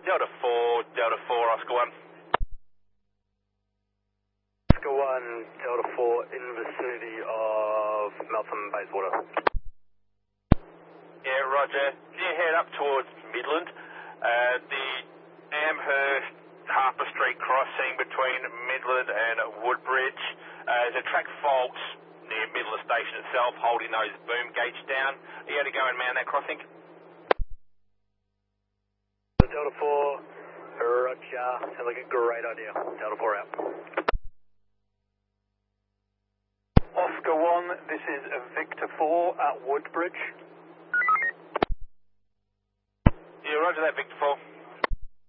Delta 4, Oscar 1. Oscar 1, Delta 4, in vicinity of Melton Bayswater. Yeah, roger. You head up towards Midland. The Amherst Harper Street crossing between Midland and Woodbridge. There's a track fault near Midland Station itself, holding those boom gates down. Are you going to go and man that crossing? Delta 4, roger. Sounds like a great idea. Delta 4 out. Oscar 1, this is Victor 4 at Woodbridge. Yeah, roger that, Victor 4.